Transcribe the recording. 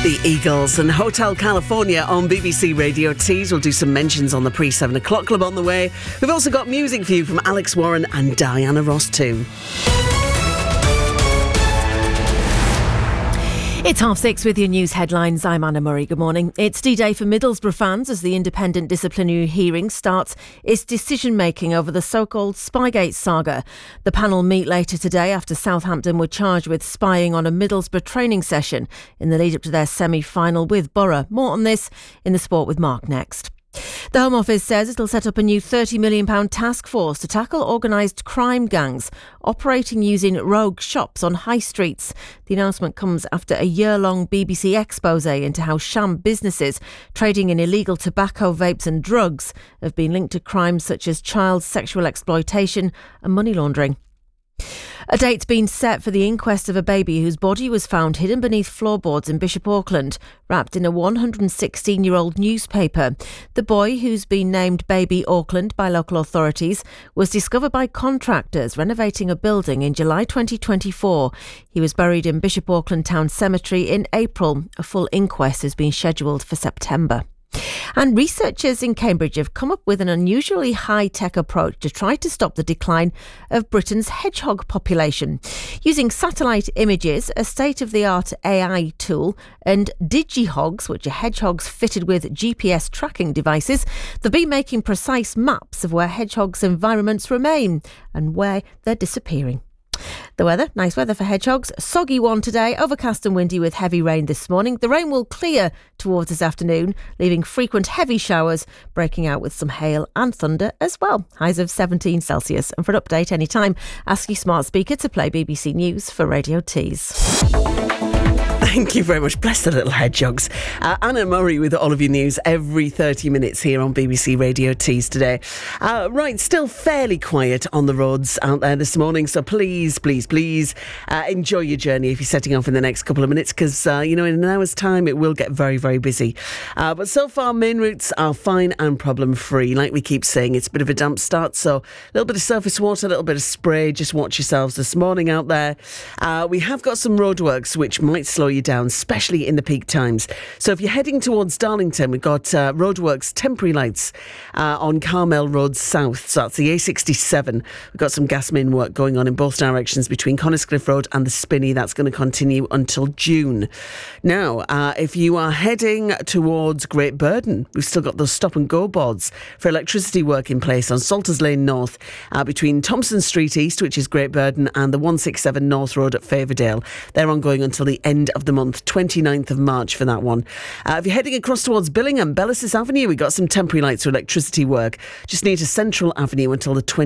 The Eagles and Hotel California on BBC Radio Tees. We'll do some mentions on the pre-7 o'clock club on the way. We've also got music for you from Alex Warren and Diana Ross too. It's 6:30 with your news headlines. I'm Anna Murray. Good morning. It's D-Day for Middlesbrough fans as the independent disciplinary hearing starts its decision-making over the so-called Spygate saga. The panel meet later today after Southampton were charged with spying on a Middlesbrough training session in the lead-up to their semi-final with Borough. More on this in the Sport with Mark next. The Home Office says it'll set up a new £30 million task force to tackle organised crime gangs operating using rogue shops on high streets. The announcement comes after a year-long BBC expose into how sham businesses trading in illegal tobacco, vapes and drugs have been linked to crimes such as child sexual exploitation and money laundering. A date's been set for the inquest of a baby whose body was found hidden beneath floorboards in Bishop Auckland, wrapped in a 116-year-old newspaper. The boy, who's been named Baby Auckland by local authorities, was discovered by contractors renovating a building in July 2024. He was buried in Bishop Auckland Town Cemetery in April. A full inquest has been scheduled for September. And researchers in Cambridge have come up with an unusually high-tech approach to try to stop the decline of Britain's hedgehog population. Using satellite images, a state-of-the-art AI tool, and digihogs, which are hedgehogs fitted with GPS tracking devices, they'll be making precise maps of where hedgehogs' environments remain and where they're disappearing. The weather, nice weather for hedgehogs. Soggy one today, overcast and windy with heavy rain this morning. The rain will clear towards this afternoon, leaving frequent heavy showers, breaking out with some hail and thunder as well. Highs of 17 Celsius. And for an update anytime, ask your smart speaker to play BBC News for Radio Tees. Thank you very much. Bless the little hedgehogs. Anna Murray with all of your news every 30 minutes here on BBC Radio Tees today. Right, still fairly quiet on the roads out there this morning, so please enjoy your journey if you're setting off in the next couple of minutes, because, in an hour's time it will get very, very busy. But so far, main routes are fine and problem-free. Like we keep saying, it's a bit of a damp start, so a little bit of surface water, a little bit of spray. Just watch yourselves this morning out there. We have got some roadworks which might slow you down, especially in the peak times. So if you're heading towards Darlington, we've got roadworks, temporary lights on Carmel Road South. So that's the A67. We've got some gas main work going on in both directions between Coniscliffe Road and the Spinney. That's going to continue until June. Now, if you are heading towards Great Burden, we've still got those stop and go boards for electricity work in place on Salters Lane North between Thompson Street East, which is Great Burden, and the 167 North Road at Faverdale. They're ongoing until the end of the month, 29th of March for that one. If you're heading across towards Billingham, Bellises Avenue, we've got some temporary lights for electricity work. Just near to Central Avenue until the